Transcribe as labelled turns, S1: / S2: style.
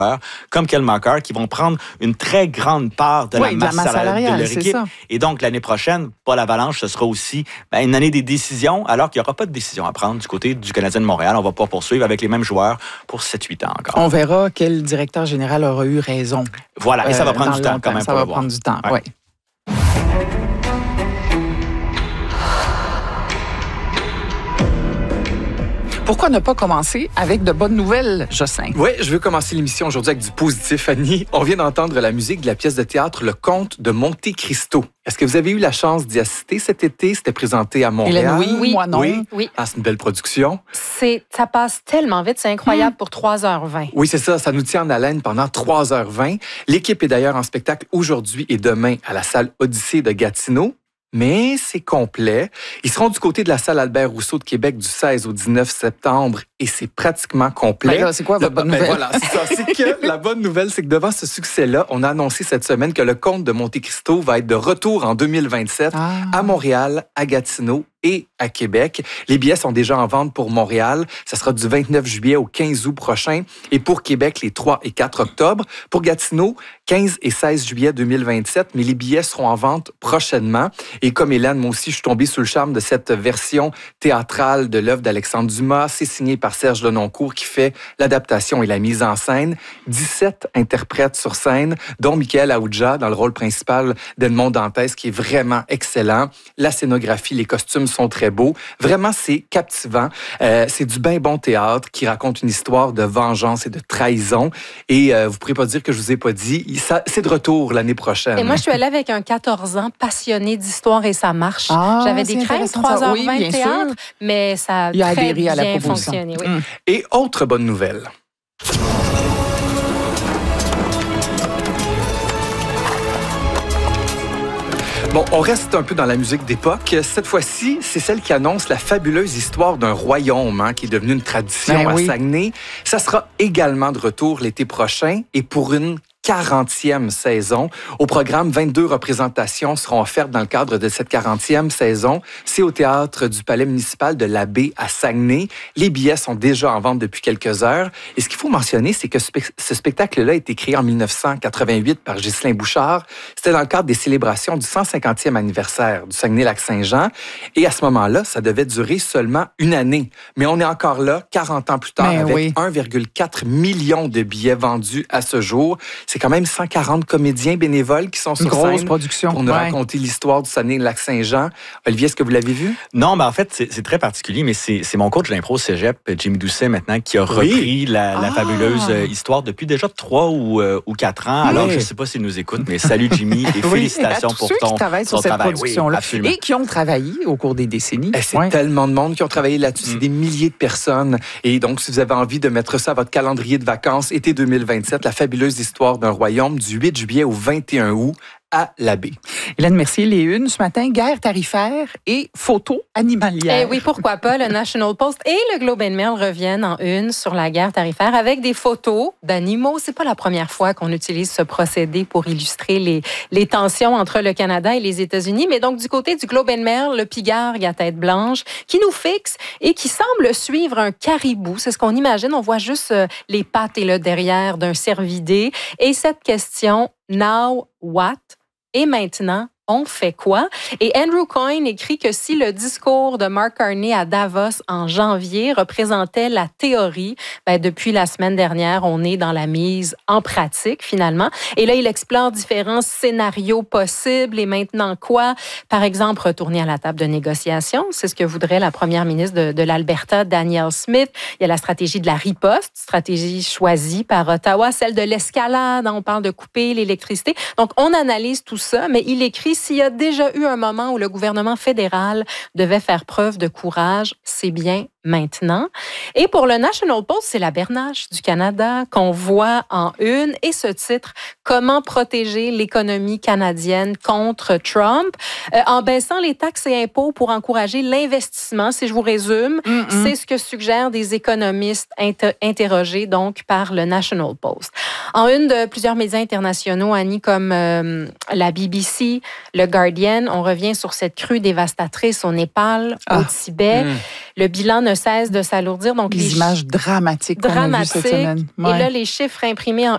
S1: comme Kel Marker, qui vont prendre une très grande part de la masse salariale de leur équipe. Et donc, l'année prochaine, Paul Avalanche, ce sera aussi une année des décisions, alors qu'il n'y aura pas de décision à prendre du côté du Canadien de Montréal. On va pas poursuivre avec les mêmes joueurs pour 7-8 ans encore.
S2: On verra quel directeur général aura eu raison.
S1: Voilà, et ça va prendre du temps quand même.
S2: Ça va prendre du temps, oui. Pourquoi ne pas commencer avec de bonnes nouvelles, Jocelyn?
S3: Oui, je veux commencer l'émission aujourd'hui avec du positif, Annie. On vient d'entendre la musique de la pièce de théâtre Le Comte de Monte Cristo. Est-ce que vous avez eu la chance d'y assister cet été? C'était présenté à Montréal.
S2: Oui, moi non.
S3: Oui. Ah, c'est une belle production.
S4: Ça passe tellement vite, c'est incroyable pour 3h20.
S3: Oui, c'est ça. Ça nous tient en haleine pendant 3h20. L'équipe est d'ailleurs en spectacle aujourd'hui et demain à la salle Odyssée de Gatineau. Mais c'est complet. Ils seront du côté de la salle Albert-Rousseau de Québec du 16 au 19 septembre et c'est pratiquement complet.
S2: Ben là, c'est quoi votre bonne nouvelle?
S3: Voilà, c'est ça. C'est que la bonne nouvelle, c'est que devant ce succès-là, on a annoncé cette semaine que le Comte de Monte Cristo va être de retour en 2027 à Montréal, à Gatineau et à Québec. Les billets sont déjà en vente pour Montréal. Ça sera du 29 juillet au 15 août prochain. Et pour Québec, les 3 et 4 octobre. Pour Gatineau, 15 et 16 juillet 2027. Mais les billets seront en vente prochainement. Et comme Hélène, moi aussi, je suis tombée sous le charme de cette version théâtrale de l'œuvre d'Alexandre Dumas. C'est signé par Serge Lenoncourt qui fait l'adaptation et la mise en scène. 17 interprètes sur scène, dont Michael Aoudja dans le rôle principal d'Edmond Dantès, qui est vraiment excellent. La scénographie, les costumes sont très beaux. Vraiment, c'est captivant. C'est du bien bon théâtre qui raconte une histoire de vengeance et de trahison. Et vous ne pourrez pas dire que je vous ai pas dit, c'est de retour l'année prochaine.
S4: Et moi, je suis allée avec un 14 ans passionné d'histoire et ça marche. J'avais des craintes, 3h20 de théâtre, mais ça a très bien fonctionné. Oui.
S3: Et autre bonne nouvelle. Bon, on reste un peu dans la musique d'époque. Cette fois-ci, c'est celle qui annonce la fabuleuse histoire d'un royaume qui est devenu une tradition à Saguenay. Ça sera également de retour l'été prochain et pour une 40e saison. Au programme, 22 représentations seront offertes dans le cadre de cette 40e saison. C'est au Théâtre du Palais municipal de l'Abbé à Saguenay. Les billets sont déjà en vente depuis quelques heures. Et ce qu'il faut mentionner, c'est que ce spectacle-là a été créé en 1988 par Ghislain Bouchard. C'était dans le cadre des célébrations du 150e anniversaire du Saguenay-Lac-Saint-Jean. Et à ce moment-là, ça devait durer seulement une année. Mais on est encore là, 40 ans plus tard, avec 1,4 million de billets vendus à ce jour. C'est quand même 140 comédiens bénévoles qui sont sur scène
S2: production
S3: pour nous raconter l'histoire du Saguenay-Lac-Saint-Jean. Olivier, est-ce que vous l'avez vu?
S1: Non, en fait, c'est très particulier, mais c'est mon coach de l'impro cégep, Jimmy Doucet, maintenant, qui a repris la fabuleuse histoire depuis déjà 3 ou 4 ans. Alors, je ne sais pas s'il nous écoute, mais salut Jimmy et félicitations pour ton
S2: qui travaillent sur cette production-là
S1: et
S2: qui ont travaillé au cours des décennies.
S3: C'est tellement de monde qui ont travaillé là-dessus. C'est des milliers de personnes. Et donc, si vous avez envie de mettre ça à votre calendrier de vacances, été 2027, la fabuleuse histoire d'un royaume du 8 juillet au 21 août à l'Abbé.
S2: Hélène Mercier, les unes ce matin, guerre tarifaire et photos animalières.
S4: Oui, pourquoi pas. Le National Post et le Globe and Mail reviennent en une sur la guerre tarifaire avec des photos d'animaux. C'est pas la première fois qu'on utilise ce procédé pour illustrer les tensions entre le Canada et les États-Unis. Mais donc, du côté du Globe and Mail, le pigargue à tête blanche qui nous fixe et qui semble suivre un caribou. C'est ce qu'on imagine. On voit juste les pattes et le derrière d'un cervidé. Et cette question, now what? Et maintenant, on fait quoi? Et Andrew Coyne écrit que si le discours de Mark Carney à Davos en janvier représentait la théorie, depuis la semaine dernière, on est dans la mise en pratique finalement. Et là, il explore différents scénarios possibles. Et maintenant quoi? Par exemple, retourner à la table de négociation. C'est ce que voudrait la première ministre de l'Alberta, Danielle Smith. Il y a la stratégie de la riposte, stratégie choisie par Ottawa, celle de l'escalade. On parle de couper l'électricité. Donc, on analyse tout ça, mais il écrit s'il y a déjà eu un moment où le gouvernement fédéral devait faire preuve de courage, c'est bien maintenant. Et pour le National Post, c'est la bernache du Canada qu'on voit en une. Et ce titre, comment protéger l'économie canadienne contre Trump, en baissant les taxes et impôts pour encourager l'investissement. Si je vous résume, c'est ce que suggèrent des économistes interrogés donc par le National Post. En une de plusieurs médias internationaux, Annie, comme la BBC, le Guardian, on revient sur cette crue dévastatrice au Népal, au Tibet. Le bilan ne cesse de s'alourdir. Donc
S2: les images dramatiques qu'on a vues cette semaine.
S4: Et là, les chiffres imprimés en